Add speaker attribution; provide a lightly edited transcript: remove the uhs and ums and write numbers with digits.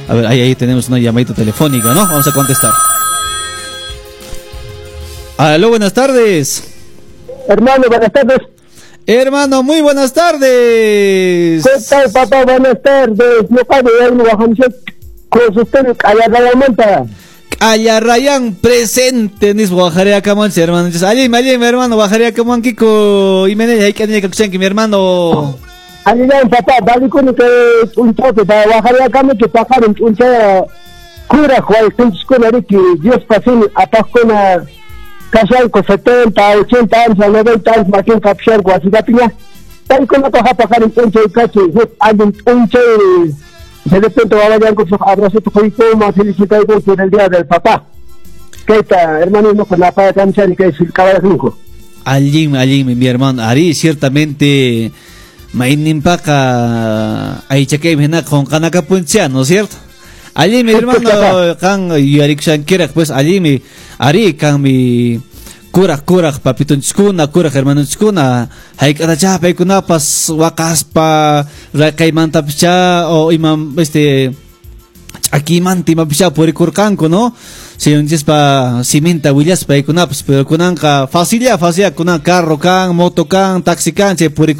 Speaker 1: A ver, ahí tenemos una llamadita telefónica, ¿no? Vamos a contestar. Aló, buenas tardes.
Speaker 2: Hermano, buenas tardes.
Speaker 1: Hermano, muy buenas tardes.
Speaker 2: ¿Qué tal, papá? Buenas tardes. No cabe ver, no bajamos con usted, Ayarrayamanta.
Speaker 1: Ayarrayan presente, nis Guajarea Camonse, hermano. Allí, hermano, Guajarea Camon Kiko, y Menel, hay que tener que mi hermano.
Speaker 2: Allí, papá, dale con un toque para Guajarea Camon que pasaron un cura, Juan, con que Dios pasó a Pascona. Casal con 70, 80 años, 90 años, más que un capsar, guasigapiña. Tal como coja pagar un punto de cache, alguien punche, de repente va a vayan con sus abrazos, más felicitado por el día del papá. ¿Qué está, hermano? No con la paga cancha ni que es el caballo 5.
Speaker 1: Allí, mi hermano, Ari, ciertamente, Mainimpaka, ahí cheque, con Kanaka Puncha, ¿no es cierto? Allí mi hermano kan yarik shankira pues allí mi ari kan mi kurah papito chkuna kurah hermano chkuna hay kada cha pe kuna pas wakas pa rakay manta picha o imam aquí manti mapicha por kurkanko no si un pa simenta willas pa kuna pues pero kunanka fácil kuna carro kan moto kan taxi kan che por